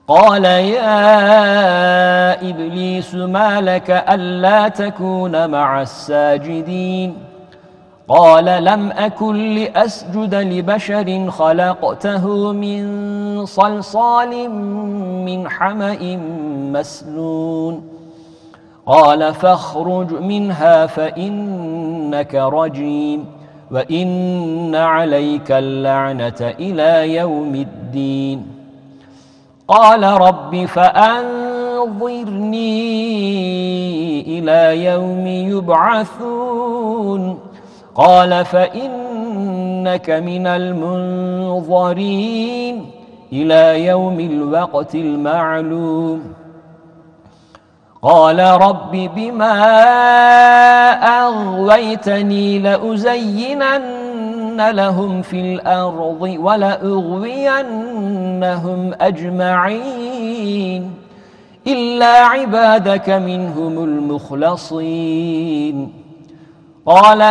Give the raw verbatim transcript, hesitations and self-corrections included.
قال يا إبليس ما لك ألا تكون مع الساجدين قال لم أكن لأسجد لبشر خلقته من صلصال من حمأ مسنون قال فاخرج منها فإنك رجيم وإن عليك اللعنة إلى يوم الدين قال رب فأنظرني إلى يوم يبعثون قال فإنك من المنظرين إلى يوم الوقت المعلوم قال رب بما أغويتني لأزينن لهم في الأرض ولأغوينهم أجمعين إلا عبادك منهم المخلصين قال